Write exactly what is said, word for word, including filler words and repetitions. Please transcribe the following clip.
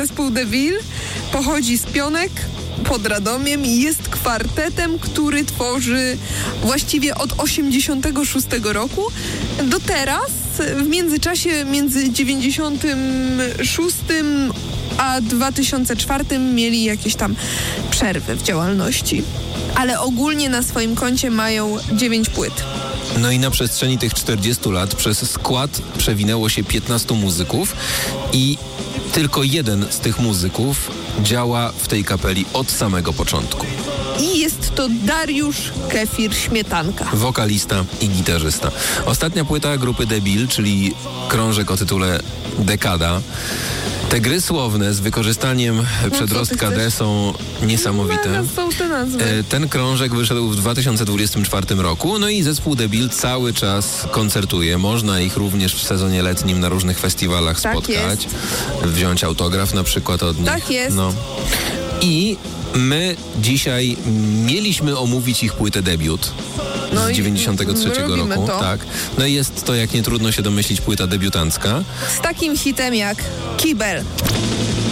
zespół Deville pochodzi z Pionek pod Radomiem i jest kwartetem, który tworzy właściwie od osiemdziesiątego szóstego roku do teraz. W międzyczasie między dziewięćdziesiątym szóstym a dwa tysiące czwartym mieli jakieś tam przerwy w działalności. Ale ogólnie na swoim koncie mają dziewięć płyt. No i na przestrzeni tych czterdziestu lat przez skład przewinęło się piętnastu muzyków i tylko jeden z tych muzyków działa w tej kapeli od samego początku. I jest to Dariusz Kefir Śmietanka. Wokalista i gitarzysta. Ostatnia płyta grupy Deville, czyli krążek o tytule Dekada. Te gry słowne z wykorzystaniem no, przedrostka D są niesamowite. No, są te nazwy. Ten krążek wyszedł w dwa tysiące dwudziestym czwartym roku, no i zespół Deville cały czas koncertuje. Można ich również w sezonie letnim na różnych festiwalach tak spotkać. Jest. Wziąć autograf na przykład od nich. Tak jest. No. I my dzisiaj mieliśmy omówić ich płytę debiut no z dziewięćdziesiątego trzeciego roku. To. Tak. No i jest to, jak nie trudno się domyślić, płyta debiutancka. Z takim hitem jak Kibel.